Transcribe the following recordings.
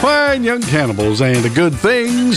Fine Young Cannibals and a good thing,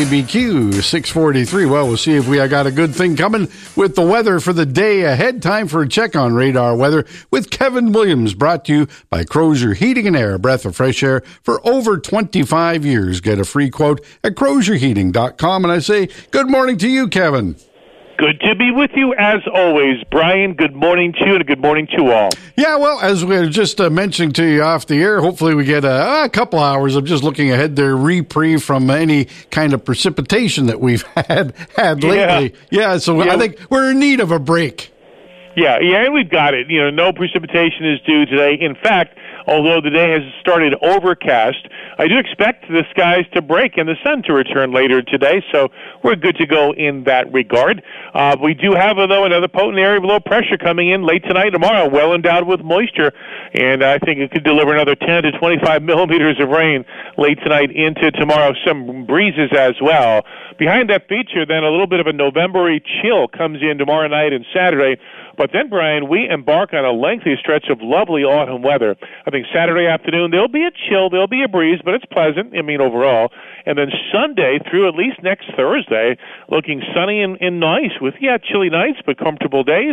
CJBQ 643. Well, we'll see if we got a good thing coming with the weather for the day ahead. Time for a check on radar weather with Kevin Williams, brought to you by Crozier Heating and Air, breath of fresh air for over 25 years. Get a free quote at CrozierHeating.com. And I say good morning to you, Kevin. Good to be with you as always, Brian. Good morning to you and good morning to all. Yeah, well, as we were just mentioning to you off the air, hopefully we get a couple hours of just looking ahead there, reprieve from any kind of precipitation that we've had lately. Yeah, so I think we're in need of a break. Yeah, and we've got it. No precipitation is due today. In fact, although the day has started overcast, I do expect the skies to break and the sun to return later today, so we're good to go in that regard. We do have, though, another potent area of low pressure coming in late tonight, tomorrow, well endowed with moisture, and I think it could deliver another 10 to 25 millimeters of rain late tonight into tomorrow. Some breezes as well. Behind that feature, then, a little bit of a November-y chill comes in tomorrow night and Saturday. But then, Brian, we embark on a lengthy stretch of lovely autumn weather. I think Saturday afternoon, there'll be a chill, there'll be a breeze, but it's pleasant, overall. And then Sunday through at least next Thursday, looking sunny and nice with, chilly nights, but comfortable days.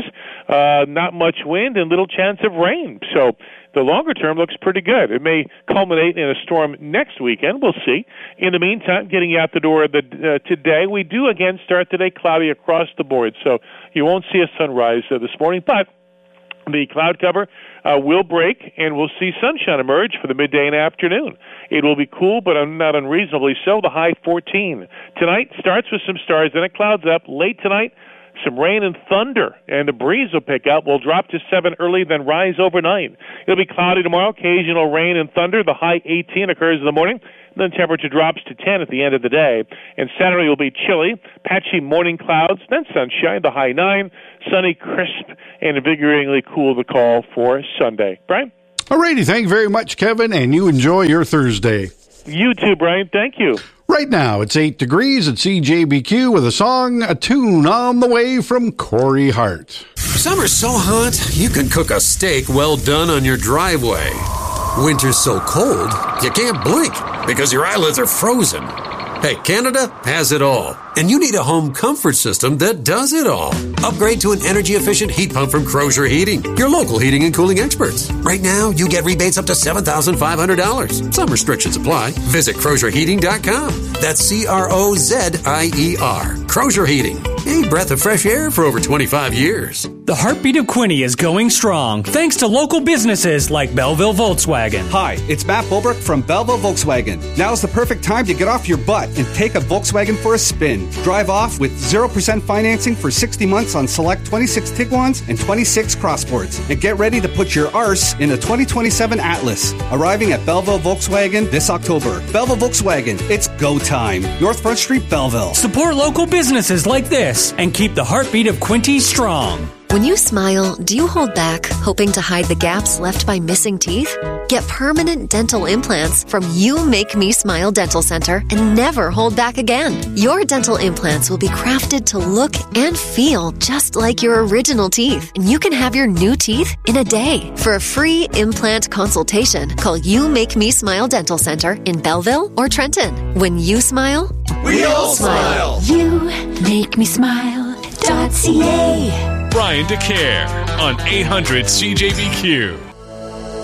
Not much wind and little chance of rain. So the longer term looks pretty good. It may culminate in a storm next weekend. We'll see. In the meantime, getting you out the door today, we do again start today cloudy across the board. So you won't see a sunrise this morning, but the cloud cover will break, and we'll see sunshine emerge for the midday and afternoon. It will be cool, but not unreasonably so. The high 14. Tonight starts with some stars, then it clouds up. Late tonight, some rain and thunder, and the breeze will pick up. We'll drop to 7 early, then rise overnight. It'll be cloudy tomorrow, occasional rain and thunder. The high 18 occurs in the morning, then temperature drops to 10 at the end of the day. And Saturday will be chilly, patchy morning clouds, then sunshine, the high 9, sunny, crisp, and invigoratingly cool the call for Sunday. Brian? All righty, thank you very much, Kevin, and you enjoy your Thursday. You too, Brian. Thank you. Right now, it's 8 degrees at CJBQ with a tune on the way from Corey Hart. Summer's so hot, you can cook a steak well done on your driveway. Winter's so cold, you can't blink because your eyelids are frozen. Hey, Canada has it all, and you need a home comfort system that does it all. Upgrade to an energy-efficient heat pump from Crozier Heating, your local heating and cooling experts. Right now, you get rebates up to $7,500. Some restrictions apply. Visit CrozierHeating.com. That's CROZIER. Crozier Heating. A breath of fresh air for over 25 years. The heartbeat of Quinny is going strong, thanks to local businesses like Belleville Volkswagen. Hi, it's Matt Bulbrook from Belleville Volkswagen. Now's the perfect time to get off your butt and take a Volkswagen for a spin. Drive off with 0% financing for 60 months on select 26 Tiguans and 26 Crossports. And get ready to put your arse in the 2027 Atlas. Arriving at Belleville Volkswagen this October. Belleville Volkswagen, it's go time. North Front Street, Belleville. Support local businesses like this and keep the heartbeat of Quinty strong. When you smile, do you hold back, hoping to hide the gaps left by missing teeth? Get permanent dental implants from You Make Me Smile Dental Center and never hold back again. Your dental implants will be crafted to look and feel just like your original teeth, and you can have your new teeth in a day. For a free implant consultation, call You Make Me Smile Dental Center in Belleville or Trenton. When you smile, we all smile. You Make Me Smile.ca. Brian DeCare on 800 CJBQ.